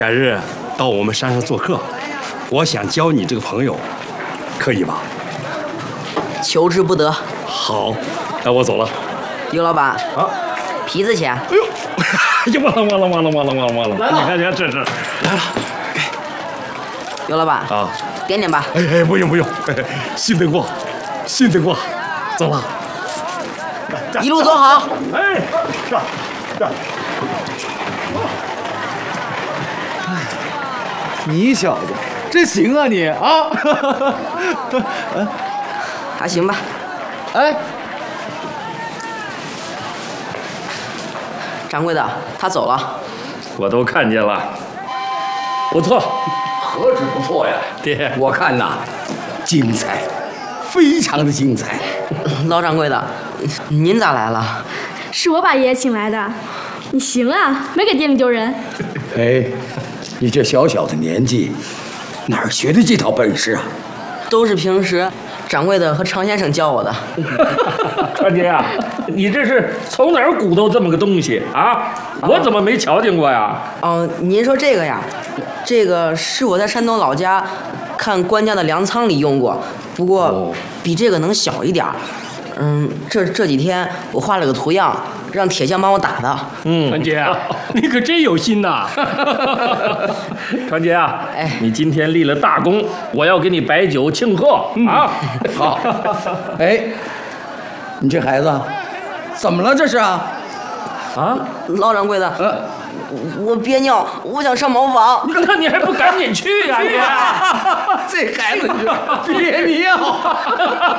改日到我们山上做客，我想交你这个朋友，可以吧？ 求之不得。 好，那我走了。 尤老板啊， 皮子钱。 哎呦，哎呀，忘了！ 来了， 你看，这来了， 尤老板啊， 点点吧。 哎，不用，信得过，走了。 一路走好。 哎，是。 你小子真行啊你啊！ 还行吧。 哎， 掌柜的，他走了。 我都看见了，不错， 何止不错呀， 爹， 我看呐，精彩，非常的精彩。 老掌柜的，您咋来了？ 是我把爷爷请来的。你行啊，没给店里丢人。 哎，你这小小的年纪，哪儿学的这套本事啊？ 都是平时掌柜的和常先生教我的。 川姐啊，你这是从哪儿鼓捣这么个东西啊？我怎么没瞧见过呀？ 哦，您说这个呀，这个是我在山东老家看官家的粮仓里用过，不过比这个能小一点儿。这几天我画了个图样，让铁匠帮我打的。 川姐，你可真有心呐！ 川姐啊， 哎你今天立了大功，我要给你摆酒庆贺啊！ 好，哎，你这孩子怎么了？这是啊？ 啊， 老掌柜的，我憋尿，我想上茅房。 那你还不赶紧去呀、你？ 这孩子憋尿。